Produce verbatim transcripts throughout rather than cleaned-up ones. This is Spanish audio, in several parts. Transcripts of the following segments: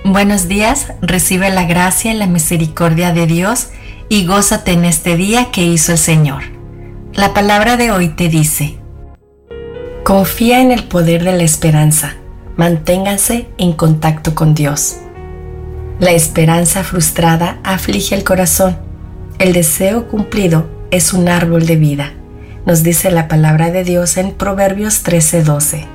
Buenos días, recibe la gracia y la misericordia de Dios y gózate en este día que hizo el Señor. La palabra de hoy te dice: confía en el poder de la esperanza, manténganse en contacto con Dios. La esperanza frustrada aflige el corazón, el deseo cumplido es un árbol de vida, nos dice la palabra de Dios en Proverbios trece doce.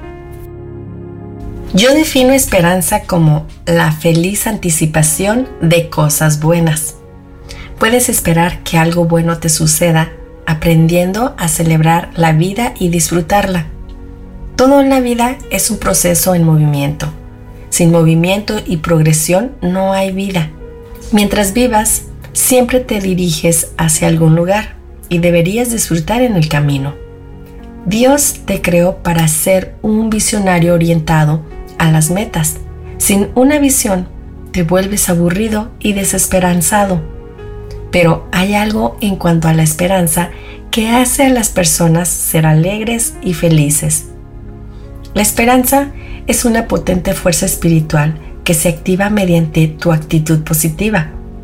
Yo defino esperanza como la feliz anticipación de cosas buenas. Puedes esperar que algo bueno te suceda aprendiendo a celebrar la vida y disfrutarla. Todo en la vida es un proceso en movimiento. Sin movimiento y progresión no hay vida. Mientras vivas, siempre te diriges hacia algún lugar y deberías disfrutar en el camino. Dios te creó para ser un visionario orientado a las metas. Sin una visión, te vuelves aburrido y desesperanzado. Pero hay algo en cuanto a la esperanza que hace a las personas ser alegres y felices. La esperanza es una potente fuerza espiritual que se activa mediante tu actitud positiva.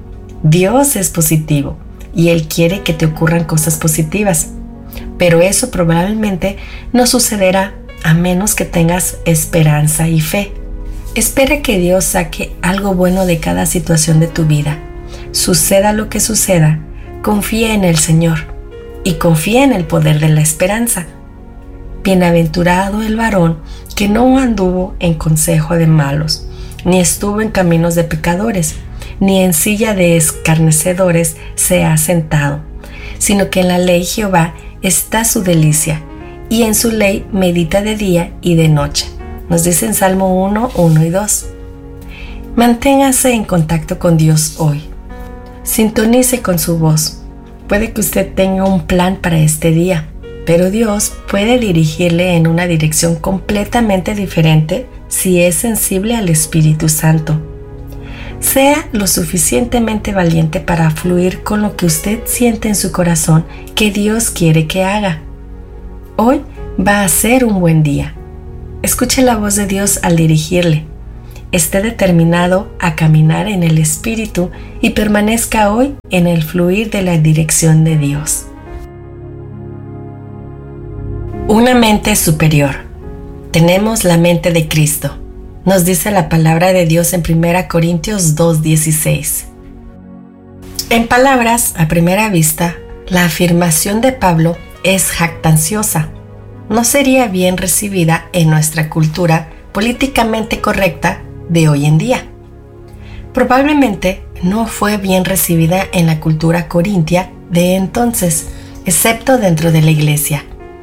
Dios es positivo y Él quiere que te ocurran cosas positivas, pero eso probablemente no sucederá a menos que tengas esperanza y fe. Espera que Dios saque algo bueno de cada situación de tu vida. Suceda lo que suceda, confía en el Señor y confía en el poder de la esperanza. Bienaventurado el varón que no anduvo en consejo de malos, ni estuvo en caminos de pecadores, ni en silla de escarnecedores se ha sentado, sino que en la ley Jehová está su delicia, y en su ley medita de día y de noche. Nos dice en Salmo uno, uno y dos. Manténgase en contacto con Dios hoy. Sintonice con su voz. Puede que usted tenga un plan para este día, pero Dios puede dirigirle en una dirección completamente diferente si es sensible al Espíritu Santo. Sea lo suficientemente valiente para fluir con lo que usted siente en su corazón que Dios quiere que haga. Hoy va a ser un buen día. Escuche la voz de Dios al dirigirle. Esté determinado a caminar en el Espíritu y permanezca hoy en el fluir de la dirección de Dios. Una mente superior. Tenemos la mente de Cristo. Nos dice la palabra de Dios en primera Corintios dos dieciséis. En palabras, a primera vista, la afirmación de Pablo es jactanciosa. No sería bien recibida en nuestra cultura políticamente correcta de hoy en día. Probablemente no fue bien recibida en la cultura corintia de entonces, excepto dentro de la iglesia.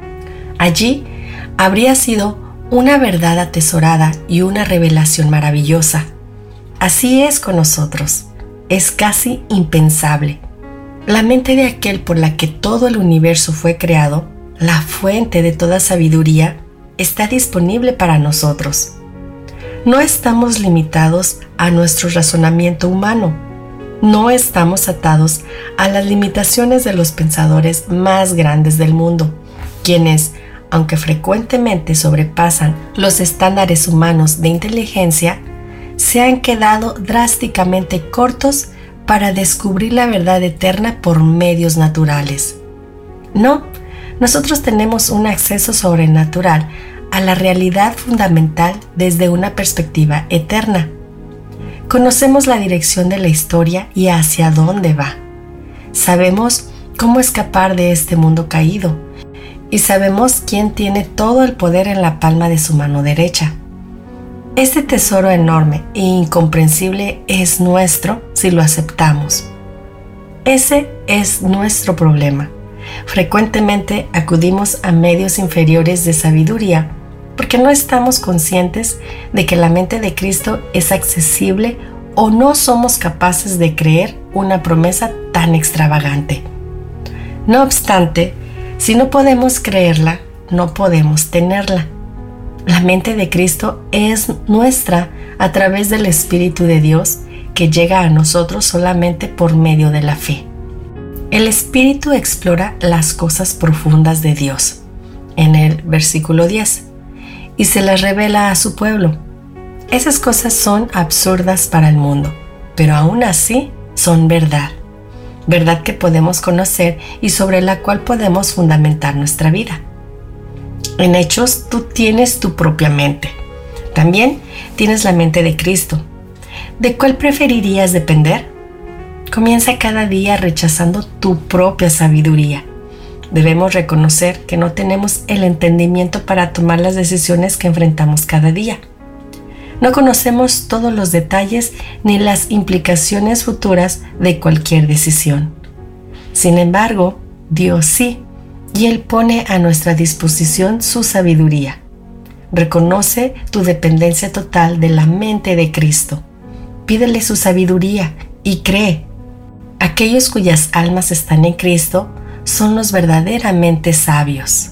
Allí habría sido una verdad atesorada y una revelación maravillosa. Así es con nosotros. Es casi impensable. La mente de aquel por la que todo el universo fue creado, la fuente de toda sabiduría, está disponible para nosotros. No estamos limitados a nuestro razonamiento humano. No estamos atados a las limitaciones de los pensadores más grandes del mundo, quienes, aunque frecuentemente sobrepasan los estándares humanos de inteligencia, se han quedado drásticamente cortos para descubrir la verdad eterna por medios naturales. No, nosotros tenemos un acceso sobrenatural a la realidad fundamental desde una perspectiva eterna. Conocemos la dirección de la historia y hacia dónde va. Sabemos cómo escapar de este mundo caído y sabemos quién tiene todo el poder en la palma de su mano derecha. Este tesoro enorme e incomprensible es nuestro si lo aceptamos. Ese es nuestro problema. Frecuentemente acudimos a medios inferiores de sabiduría porque no estamos conscientes de que la mente de Cristo es accesible o no somos capaces de creer una promesa tan extravagante. No obstante, si no podemos creerla, no podemos tenerla. La mente de Cristo es nuestra a través del Espíritu de Dios que llega a nosotros solamente por medio de la fe. El Espíritu explora las cosas profundas de Dios, en el versículo diez, y se las revela a su pueblo. Esas cosas son absurdas para el mundo, pero aún así son verdad. Verdad que podemos conocer y sobre la cual podemos fundamentar nuestra vida. En Hechos, tú tienes tu propia mente. También tienes la mente de Cristo. ¿De cuál preferirías depender? Comienza cada día rechazando tu propia sabiduría. Debemos reconocer que no tenemos el entendimiento para tomar las decisiones que enfrentamos cada día. No conocemos todos los detalles ni las implicaciones futuras de cualquier decisión. Sin embargo, Dios sí, y Él pone a nuestra disposición su sabiduría. Reconoce tu dependencia total de la mente de Cristo. Pídele su sabiduría y cree. Aquellos cuyas almas están en Cristo son los verdaderamente sabios.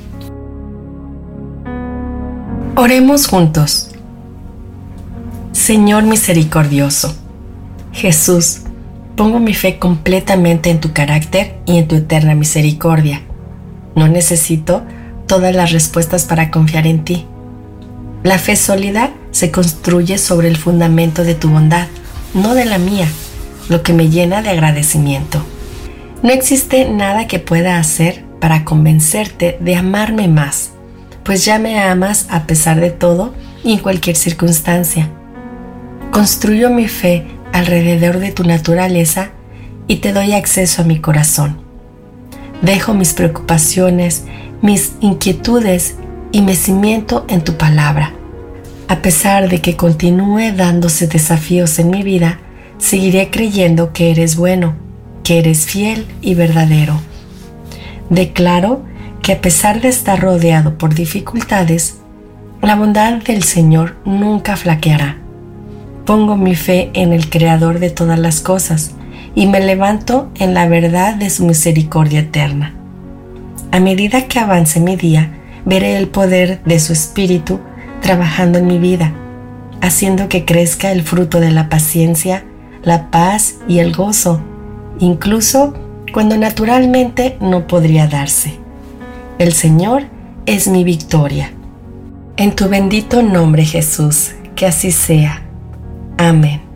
Oremos juntos. Señor misericordioso, Jesús, pongo mi fe completamente en tu carácter y en tu eterna misericordia. No necesito todas las respuestas para confiar en ti. La fe sólida se construye sobre el fundamento de tu bondad, no de la mía, lo que me llena de agradecimiento. No existe nada que pueda hacer para convencerte de amarme más, pues ya me amas a pesar de todo y en cualquier circunstancia. Construyo mi fe alrededor de tu naturaleza y te doy acceso a mi corazón. Dejo mis preocupaciones, mis inquietudes y me cimiento en tu palabra. A pesar de que continúe dándose desafíos en mi vida, seguiré creyendo que eres bueno, que eres fiel y verdadero. Declaro que a pesar de estar rodeado por dificultades, la bondad del Señor nunca flaqueará. Pongo mi fe en el Creador de todas las cosas y me levanto en la verdad de su misericordia eterna. A medida que avance mi día, veré el poder de su Espíritu trabajando en mi vida, haciendo que crezca el fruto de la paciencia, la paz y el gozo, incluso cuando naturalmente no podría darse. El Señor es mi victoria. En tu bendito nombre, Jesús, que así sea. Amén.